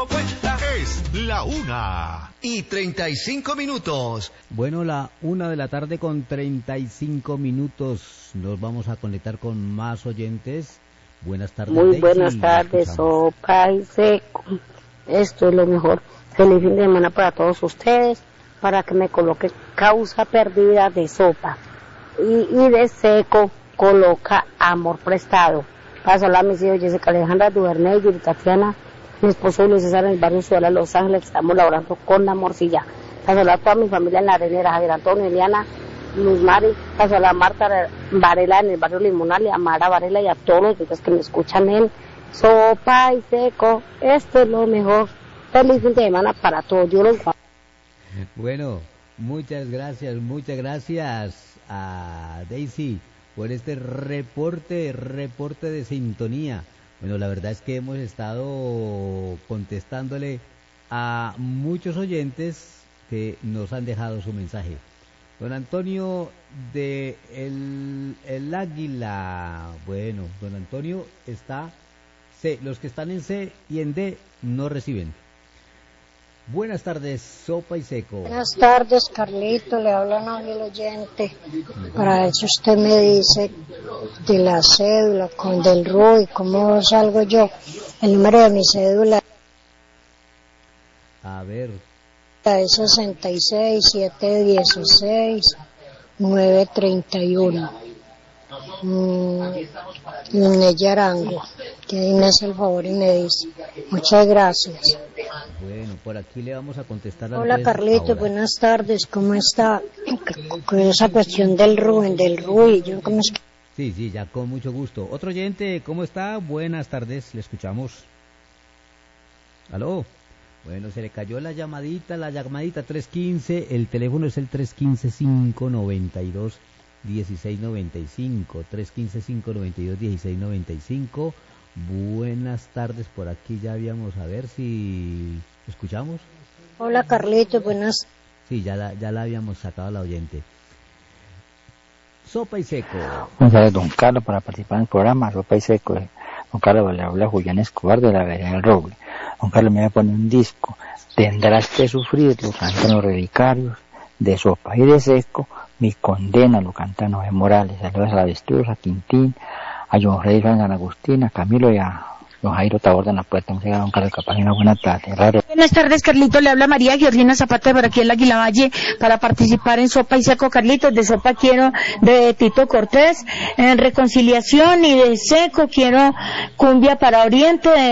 Es la 1:35. Bueno, la 1:35. Nos vamos a conectar con más oyentes. Buenas tardes. Muy buenas tardes, Sopa y Seco. Esto es lo mejor. Feliz fin de semana para todos ustedes, para que me coloque Causa Perdida de Sopa. Y de Seco coloca Amor Prestado. Paso a mis hijos Jessica Alejandra Duvernay, Yuri Tatiana, mi esposo Luis César en el barrio Ciudad de Los Ángeles, que estamos laborando con la morcilla. Paso a toda mi familia en la Arenera, Javier Antonio, Eliana, Luz Mari, paso a Marta Varela en el barrio Limonal, y a Mara Varela y a todos los que me escuchan en Sopa y Seco. Esto es lo mejor. Feliz fin de semana para todos. Yo los... Bueno, muchas gracias a Daisy por este reporte de sintonía. Bueno, la verdad es que hemos estado contestándole a muchos oyentes que nos han dejado su mensaje. Don Antonio de el Águila. Bueno, don Antonio está C. Los que están en C y en D no reciben. Buenas tardes, Sopa y Seco. Buenas tardes, Carlito, le habla un ángel oyente. Para eso usted me dice de la cédula, del RUI, ¿cómo salgo yo? El número de mi cédula. A ver. Es 66-716-931. Inés Arango, que ahí me hace el favor y me dice. Muchas gracias. Bueno, por aquí le vamos a contestar a Hola Carlito, buenas tardes, ¿cómo está? Con esa cuestión del RUI, yo cómo es que... Sí, ya con mucho gusto. Otro oyente, ¿cómo está? Buenas tardes, le escuchamos. ¿Aló? Bueno, se le cayó la llamadita 315, el teléfono es el 315-592-1695, 315-592-1695. Buenas tardes, por aquí ya habíamos, a ver si escuchamos. Hola Carlito, buenas. Sí, ya la habíamos sacado a la oyente. Sopa y Seco. Buenas tardes, don Carlos, para participar en el programa Sopa y Seco. Don Carlos, le habla Julián Escobar de la Vereda del Roble. Don Carlos, me va a poner un disco. Tendrás que sufrir, lo cantan los relicarios. De Sopa y de Seco, Mi Condena, lo cantan Noé Morales. Saludos a la Avestruz, a Quintín, a John Rey, a San Agustín, a Camilo y a don Jairo Taborda en la puerta. Muchas gracias, don Carlos Capaz, una buena tarde. Buenas tardes, Carlito, le habla María Georgina Zapata de por aquí en la Águila Valle para participar en Sopa y Seco. Carlitos, de Sopa quiero de Tito Cortés, en Reconciliación, y de Seco quiero Cumbia para Oriente.